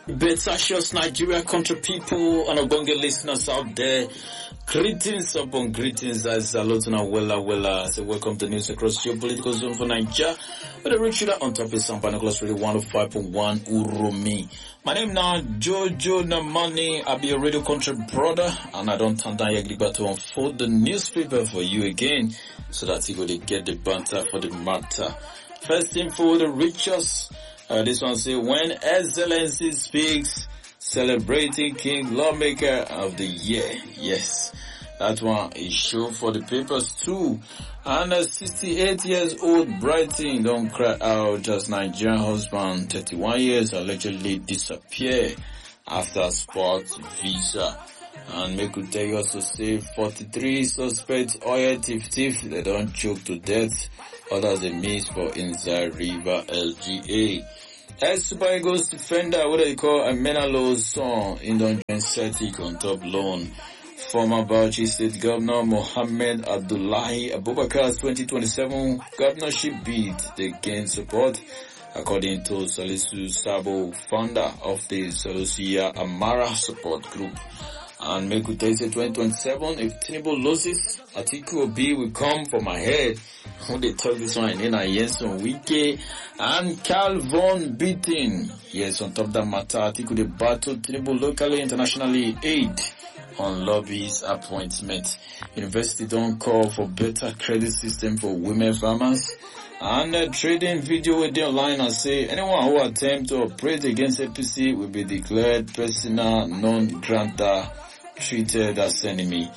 Betasios Nigeria country people and Ogonge listeners out there. Greetings upon greetings. I salute and wella. So welcome to news across your political zone for Nigeria. With a rich on top of San Nicholas Radio 105.1 Urumi. My name now Jojo Namani. I'll be a radio country brother and I don't turn down your to unfold the newspaper for you again so that you go to get the banter for the matter. First thing for the richest. This one say, when Excellency speaks, celebrating King Lawmaker of the Year. Yes, that one is show for the papers too. And a 68 years old Brighton don't cry out as Nigerian husband, 31 years, allegedly disappear after sports visa. And make we tell you also say 43 suspects oil thief, they don't choke to death. Others they miss for inside River LGA. Super Eagles defender, what they call a Menalo's son in the Celtic on top loan. Former Bauchi State Governor Mohammed Abdullahi Abubakar's 2027 governorship bid, they gain support, according to Salisu Sabo, founder of the Salusia Amara support group. And make it 2027, if Tinubu loses, Atiku Obi will come for my head. When they talk this one, in a Yenson Wike and Carl Von Beating. Yes, on top of that matter, Atiku the battle Tinubu locally, internationally aid on lobbies appointment. University don't call for better credit system for women farmers. And trading video with the online and say anyone who attempt to operate against APC will be declared persona non grata, treated as enemy.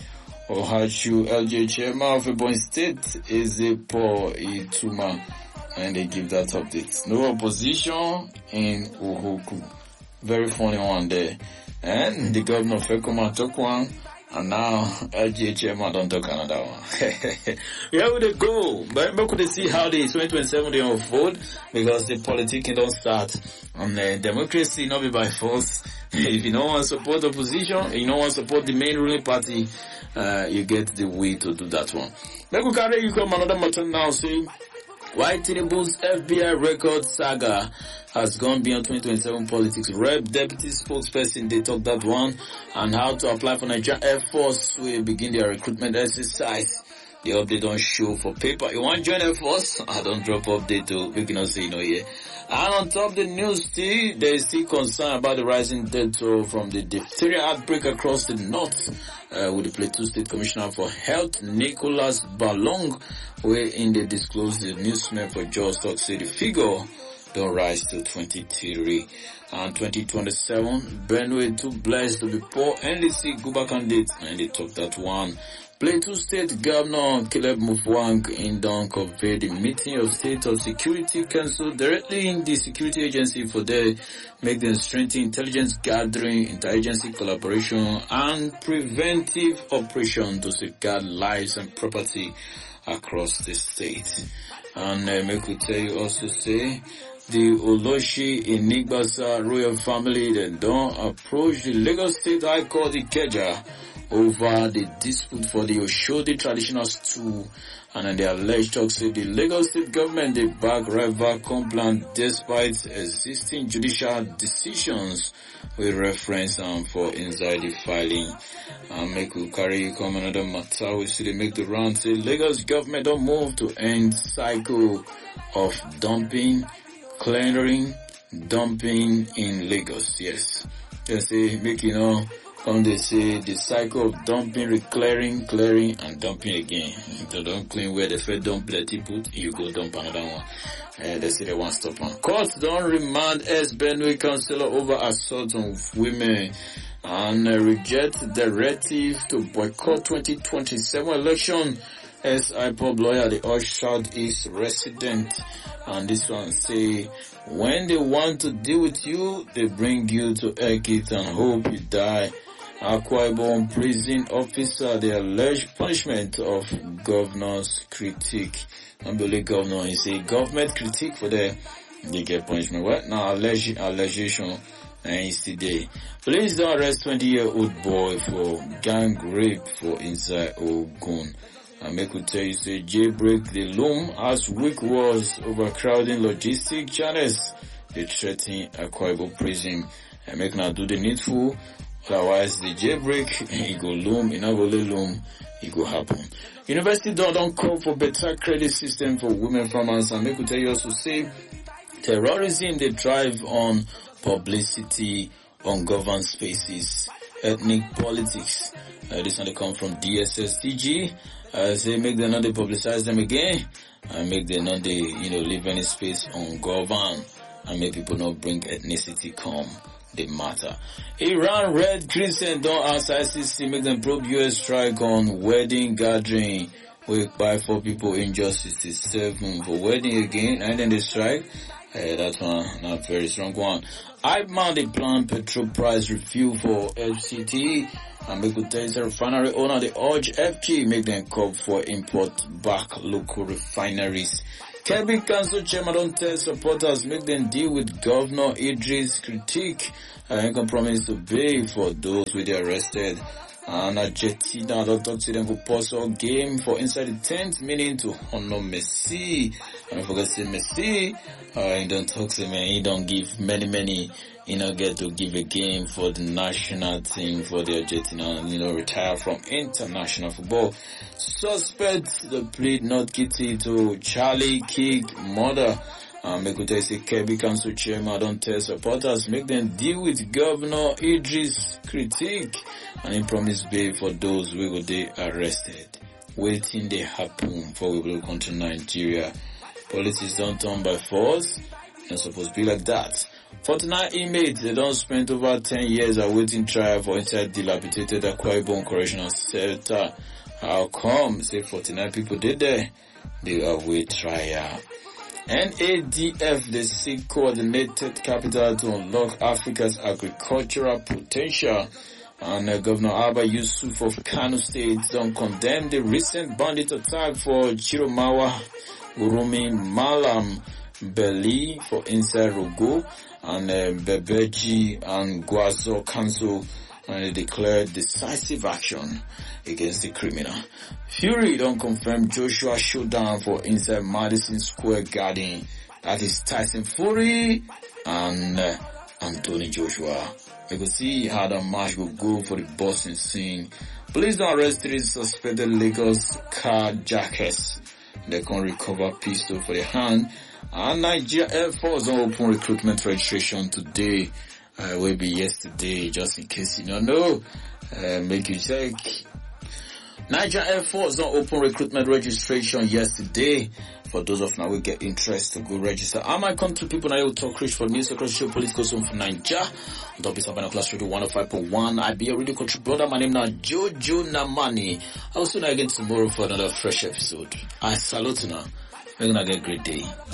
Ohachu LJ chairman of Ebonyi State is a poor Ituma, and they give that update. No opposition in Ohoku. Very funny one there. And the governor of Fekoma took one. And now, LGA chairman don't talk another one. Where would they go? But we could see how the 2027 they unfold because the politicking don't start. And democracy not be by force. If you don't want to support the opposition, you don't want to support the main ruling party, you get the way to do that one. Let me carry you come another matter now, see. Why Tinubu's FBI record saga has gone beyond 2027 politics. Rep Deputy Spokesperson, they talk that one. And how to apply for Nigerian Air Force will begin their recruitment exercise. The update don't show for paper. You want to join Air Force? I don't drop update to, we cannot say no here. And on top of the news still, there is still concern about the rising death toll from the diphtheria outbreak across the north. With the Plateau State Commissioner for Health, Nicholas Balong, where in the disclosed the newsman for Jos Talk say the figure don't rise to 23. And 2027, Benue too blessed to be poor NDC Guba candidate, and they took that one. Plateau State Governor Caleb Mufwang in Don conveyed the meeting of State of Security Council directly in the security agency for their make them strengthen intelligence gathering, interagency collaboration, and preventive operation to safeguard lives and property across the state. And make we tell you also say the Oloshi in Nigbasa royal family then don't approach the Lagos State High Court Ikeja over the dispute for the Oshodi traditional stool, and then the alleged talk say the Lagos State government they back rival complaint despite existing judicial decisions with reference for inside the filing. And make we carry you come another matter. We see they make the round say Lagos government don't move to end cycle of dumping, clearing, dumping in Lagos. Yes. They say make you know. Come they say the cycle of dumping, clearing, and dumping again. If you don't clean where the Fed don't plenty put, you go dump another one. They say they want stop on. Courts don't remand S. Benue councillor over assault on women and reject directive to boycott 2027 election. As IPOB lawyer, the Osh Southeast resident, and this one say, when they want to deal with you, they bring you to Ekit and hope you die. Akwa Ibom prison officer, the alleged punishment of governor's critique. Unbelievable governor, he say government critique for they get punishment. What now? Allegation and it's today. Police don't arrest 20-year-old boy for gang rape for inside Ogun. And make we tell you say jailbreak the loom as weak was overcrowding logistic channels. They threaten Akwa Ibom prison. and make now do the needful. Otherwise, the jailbreak, it go loom, it not go loom, it go happen. University don't call for better credit system for women farmers, and make we tell you also say terrorism they drive on publicity on governed spaces, ethnic politics. This one they come from DSSDG. Say make them not they publicize them again, and make them not they leave any space on govern, and make people not bring ethnicity come the matter. Iran Red Crescent don't ask ICC make them probe US strike on wedding gathering. We by 4 people injured 67 for wedding again, and then they strike. That one not very strong one. IBMA they plan petrol price review for FCT, and make tell you refinery owner they urge FG make them call for import back local refineries. Kebbi Council Chairman don't tell supporters make them deal with Governor Idris' critique and can promise to pay for those with the arrested. And Argentina don't talk to them for possible game for inside the tent, meaning to honor Messi. And I forget to say Messi, he don't talk to me, he don't give many, get to give a game for the national team for the Argentina, retire from international football. Suspect the plead not guilty to Charlie kick murder. Make we say Kebbi Council Chairman don't tell supporters make them deal with Governor Idris' critique, and he promised bail for those who will they arrested. Waiting they happen for we will come to Nigeria. Politics don't turn by force. Not supposed to be like that. 49 inmates, they don't spend over 10 years awaiting trial for inside dilapidated Akwa Ibom Correctional Center. How come? Say 49 people did there. They await trial. NADF, the seek coordinated capital to unlock Africa's agricultural potential. And Governor Abba Yusuf of Kano State don't condemn the recent bandit attack for Chiromawa, Urumi, Malam, Beli for inside Rogo, and Bebeji and Gwazo Council, and they declared decisive action against the criminal. Fury don't confirm Joshua showdown for inside Madison Square Garden. That is Tyson Fury and Anthony Joshua. We can see how the match will go for the boxing scene. Police don't arrest 3 suspected Lagos carjackers. They can recover pistol for the hand. And Nigeria Air Force don't open recruitment registration today. Will be yesterday, just in case you don't know. Make you check. Nigeria Air Force don't open recruitment registration yesterday. For those of now we get interest to go register. I might come to people now will talk rich for news across the political zone for Nigeria. Don't be Savannah Class Radio 105.1. I be a radio contributor. My name now Jojo Namani. I will soon again tomorrow for another fresh episode. I salute you now. We're gonna get a great day.